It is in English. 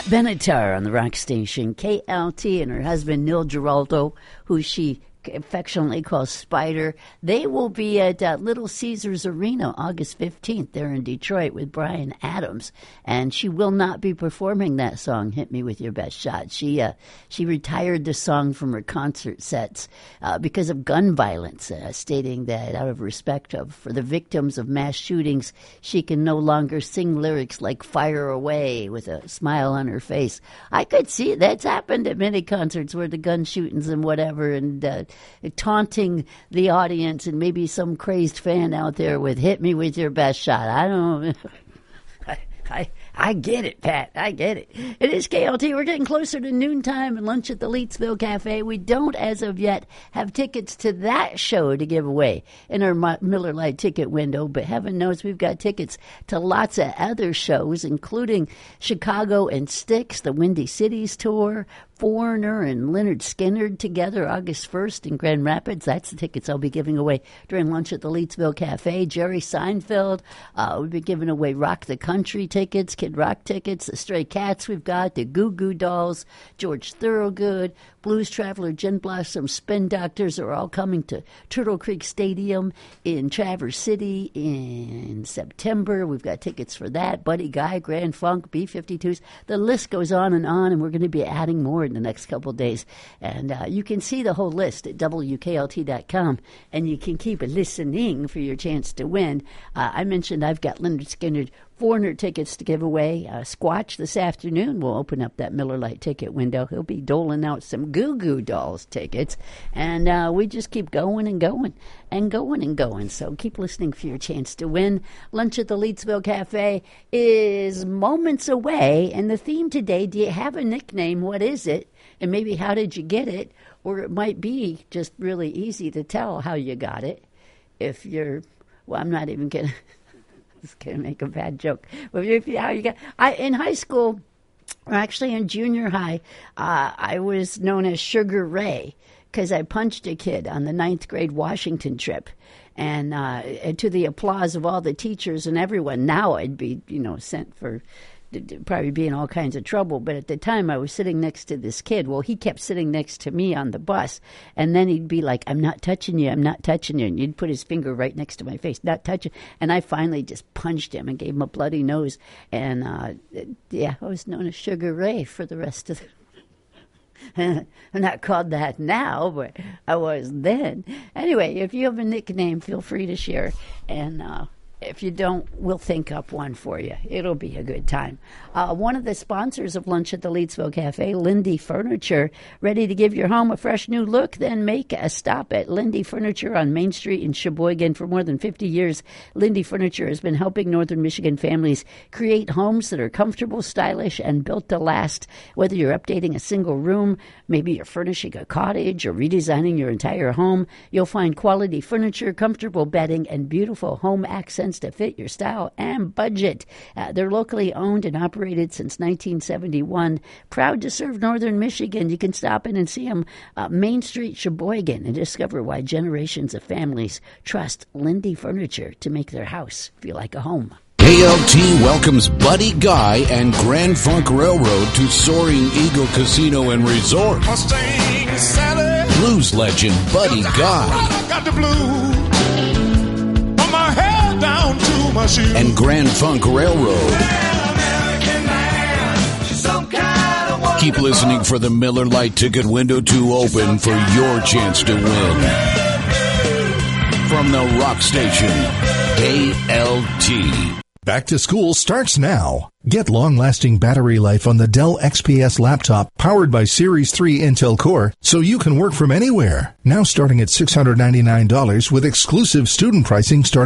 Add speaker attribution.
Speaker 1: Benatar on the rock station, KLT, and her husband, Neil Giraldo, who she affectionately calls Spider. They will be at Little Caesars Arena August 15th there in Detroit with Bryan Adams, and she will not be performing that song, Hit Me With Your Best Shot. She retired the song from her concert sets because of gun violence, stating that out of respect for the victims of mass shootings, she can no longer sing lyrics like Fire Away with a smile on her face. I could see that's happened at many concerts where the gun shootings and whatever, and taunting the audience and maybe some crazed fan out there with "Hit Me With Your Best Shot." I don't. I get it, Pat. I get it. It is KLT. We're getting closer to noontime and lunch at the Leetsville Cafe. We don't, as of yet, have tickets to that show to give away in our Miller Lite ticket window, but heaven knows we've got tickets to lots of other shows, including Chicago and Styx, the Windy Cities Tour, Foreigner and Lynyrd Skynyrd together August 1st in Grand Rapids. That's the tickets I'll be giving away during lunch at the Leetsville Cafe. Jerry Seinfeld. We'll be giving away Rock the Country tickets, Kid Rock tickets, the Stray Cats we've got, the Goo Goo Dolls, George Thorogood, Blues Traveler, Gin Blossom, Spin Doctors are all coming to Turtle Creek Stadium in Traverse City in September. We've got tickets for that. Buddy Guy, Grand Funk, B-52s. The list goes on, and we're going to be adding more in the next couple of days. And you can see the whole list at WKLT.com, and you can keep listening for your chance to win. I mentioned I've got Lynyrd Skynyrd Foreigner tickets to give away. Squatch this afternoon will open up that Miller Lite ticket window. He'll be doling out some Goo Goo Dolls tickets. And we just keep going and going and going and going. So keep listening for your chance to win. Lunch at the Leetsville Cafe is moments away. And the theme today, do you have a nickname? What is it? And maybe how did you get it? Or it might be just really easy to tell how you got it. If you're, well, I'm not even going to. I was going to make a bad joke. But in high school, or actually in junior high, I was known as Sugar Ray because I punched a kid on the 9th grade Washington trip. And to the applause of all the teachers and everyone, now I'd be, sent for probably be in all kinds of trouble. But at the time, I was sitting next to this kid. Well, he kept sitting next to me on the bus. And then he'd be like, I'm not touching you. I'm not touching you. And he'd put his finger right next to my face, not touching. And I finally just punched him and gave him a bloody nose. And, I was known as Sugar Ray for the rest of the... I'm not called that now, but I was then. Anyway, if you have a nickname, feel free to share. And... if you don't, we'll think up one for you. It'll be a good time. One of the sponsors of Lunch at the Leetsville Cafe, Lindy Furniture, ready to give your home a fresh new look? Then make a stop at Lindy Furniture on Main Street in Sheboygan. For more than 50 years, Lindy Furniture has been helping Northern Michigan families create homes that are comfortable, stylish, and built to last. Whether you're updating a single room, maybe you're furnishing a cottage, or redesigning your entire home, you'll find quality furniture, comfortable bedding, and beautiful home accents to fit your style and budget. They're locally owned and operated since 1971. Proud to serve Northern Michigan. You can stop in and see them Main Street, Sheboygan, and discover why generations of families trust Lindy Furniture to make their house feel like a home.
Speaker 2: KLT welcomes Buddy Guy and Grand Funk Railroad to Soaring Eagle Casino and Resort. Blues legend Buddy Guy. Got the blues. Down to my shoes. And Grand Funk Railroad. Keep listening for the Miller Lite ticket window to open for your chance to win. From the rock station, KLT.
Speaker 3: Back to school starts now. Get long-lasting battery life on the Dell XPS laptop powered by Series 3 Intel Core so you can work from anywhere. Now starting at $699 with exclusive student pricing starting